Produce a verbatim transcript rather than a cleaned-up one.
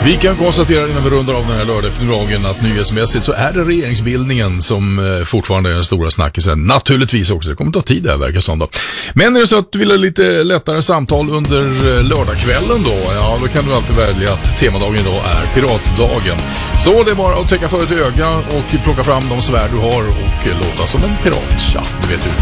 Vi kan konstatera innan vi rundar av den här lördageftermiddagen att nyhetsmässigt så är det regeringsbildningen som fortfarande är den stora snackisen. Naturligtvis också, det kommer ta tid där verkar som då. Men är det så att du vill ha lite lättare samtal under lördagskvällen då, ja då kan du alltid välja att temadagen då är piratdagen. Så det är bara att täcka för ett öga och plocka fram de svärd du har och låta som en pirat. Ja, du vet hur det